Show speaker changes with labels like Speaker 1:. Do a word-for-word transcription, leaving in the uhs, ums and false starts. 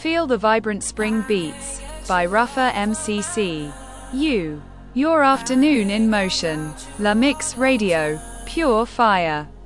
Speaker 1: Feel the vibrant spring beats by Ruffa M C C. You. Your afternoon in motion. La Mix Radio. Pure fire.